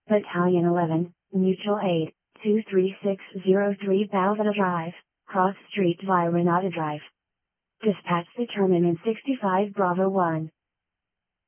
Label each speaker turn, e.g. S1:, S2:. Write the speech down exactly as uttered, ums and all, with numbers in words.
S1: Battalion eleven, Mutual Aid, two three six zero three Balvada Drive, Cross Street via Renata Drive. Dispatch determinant sixty-five Bravo one.